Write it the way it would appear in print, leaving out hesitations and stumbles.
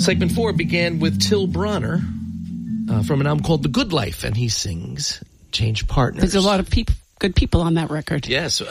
Segment 4 began with Till Bronner from an album called The Good Life, and he sings Change Partners. There's a lot of good people on that record. Yes.